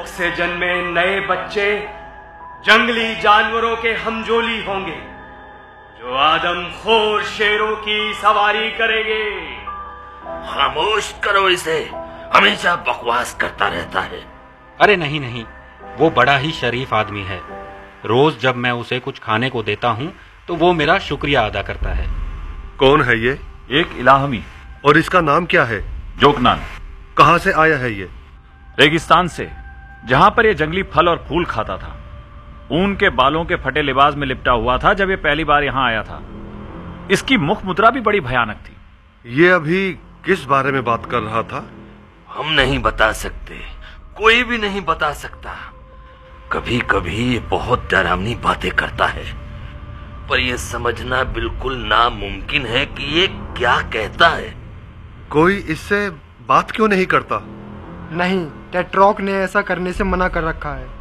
से जन्मे नए बच्चे जंगली जानवरों के हमजोली होंगे, जो आदमखोर शेरों की सवारी करेंगे। खामोश करो इसे, हमेशा बकवास करता रहता है। अरे नहीं नहीं, वो बड़ा ही शरीफ आदमी है। रोज जब मैं उसे कुछ खाने को देता हूँ तो वो मेरा शुक्रिया अदा करता है। कौन है ये? एक इलाहमी। और इसका नाम क्या है? जोकनान। कहाँ से आया है ये? रेगिस्तान से, जहां पर ये जंगली फल और फूल खाता था। ऊन के बालों के फटे लिबास में लिपटा हुआ था जब ये पहली बार यहां आया था। इसकी मुख मुद्रा भी बड़ी भयानक थी। ये अभी किस बारे में बात कर रहा था? हम नहीं बता सकते, कोई भी नहीं बता सकता। कभी कभी ये बहुत डरावनी बातें करता है, पर यह समझना बिल्कुल नामुमकिन है कि ये क्या कहता है। कोई इससे बात क्यों नहीं करता? नहीं, टेट्रॉक ने ऐसा करने से मना कर रखा है।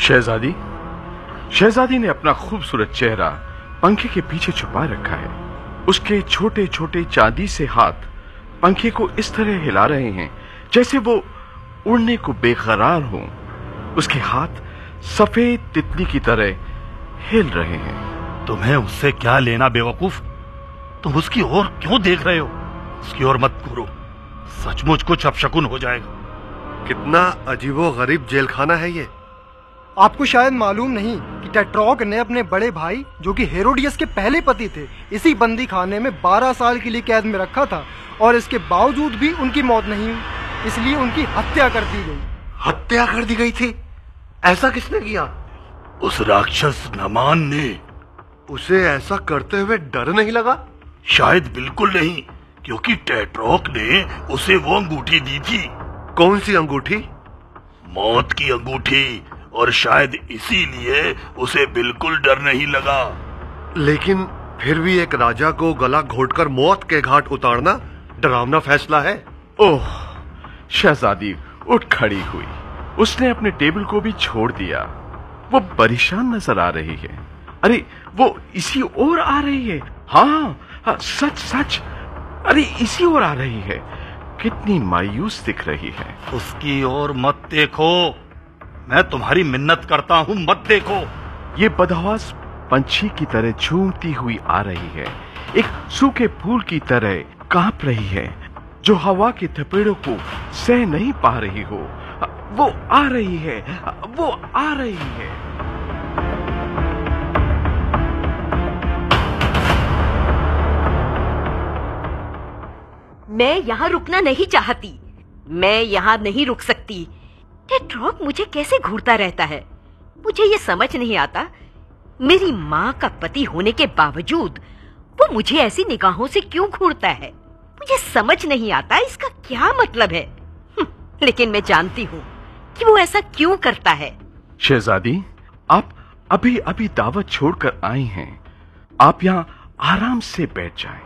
शहजादी ने अपना खूबसूरत चेहरा पंखे के पीछे छुपा रखा है। उसके छोटे छोटे चांदी से हाथ पंखे को इस तरह हिला रहे हैं जैसे वो उड़ने को बेकरार हो। उसके हाथ सफेद तितली की तरह हिल रहे हैं। तुम्हें उससे क्या लेना बेवकूफ? तुम उसकी ओर क्यों देख रहे हो? उसकी ओर मत घूरो, सचमुच कुछ अपशकुन हो जाएगा। कितना अजीबो गरीब जेलखाना है ये। आपको शायद मालूम नहीं कि टेट्रॉक ने अपने बड़े भाई, जो कि हेरोडियस के पहले पति थे, इसी बंदी खाने में 12 साल के लिए कैद में रखा था, और इसके बावजूद भी उनकी मौत नहीं हुई, इसलिए उनकी हत्या कर दी गई। हत्या कर दी गई थी? ऐसा किसने किया? उस राक्षस नमान ने। उसे ऐसा करते हुए डर नहीं लगा? शायद बिल्कुल नहीं, क्योंकि टेट्रॉक ने उसे वो अंगूठी दी थी। कौन सी अंगूठी? मौत की अंगूठी, और शायद इसीलिए उसे बिल्कुल डर नहीं लगा। लेकिन फिर भी एक राजा को गला घोटकर मौत के घाट उतारना डरावना फैसला है। ओह, शहजादी उठ खड़ी हुई। उसने अपने टेबल को भी छोड़ दिया। वो परेशान नजर आ रही है। अरे वो इसी ओर आ रही है। हाँ, सच सच, अरे इसी ओर आ रही है। कितनी मायूस दिख रही है। उसकी ओर मत देखो, मैं तुम्हारी मिन्नत करता हूँ, मत देखो। ये बदहवास पंछी की तरह झूमती हुई आ रही है, एक सूखे फूल की तरह कांप रही है, जो हवा के थपेड़ों को सह नहीं पा रही हो। वो आ रही है, वो आ रही है। मैं यहाँ रुकना नहीं चाहती, मैं यहाँ नहीं रुक सकती। टेट्रॉक मुझे कैसे घूरता रहता है, मुझे ये समझ नहीं आता। मेरी माँ का पति होने के बावजूद वो मुझे ऐसी निगाहों से क्यों घूरता है, मुझे समझ नहीं आता इसका क्या मतलब है। लेकिन मैं जानती हूँ कि वो ऐसा क्यों करता है। शहजादी, आप अभी अभी दावत छोड़कर आई हैं। आप यहाँ आराम से बैठ जाएं।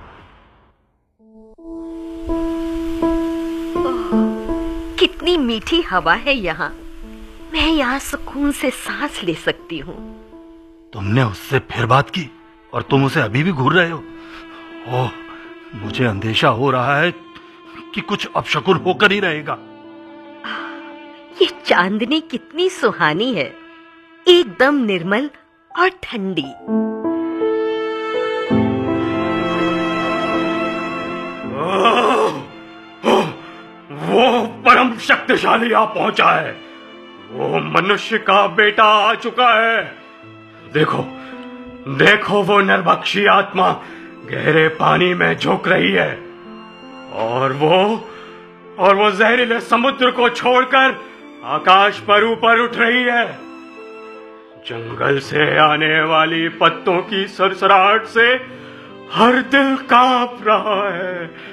कितनी मीठी हवा है यहाँ, मैं यहाँ सुकून से सांस ले सकती हूँ। तुमने उससे फिर बात की और तुम उसे अभी भी घूर रहे हो? ओह, मुझे अंदेशा हो रहा है कि कुछ अपशकुन होकर ही रहेगा। ये चांदनी कितनी सुहानी है, एकदम निर्मल और ठंडी। वो परम शक्तिशाली आ पहुंचा है, वो मनुष्य का बेटा आ चुका है। देखो देखो, वो नरभक्षी आत्मा गहरे पानी में झुक रही है, और वो जहरीले समुद्र को छोड़कर आकाश पर ऊपर उठ रही है। जंगल से आने वाली पत्तों की सरसराहट से हर दिल कांप रहा है।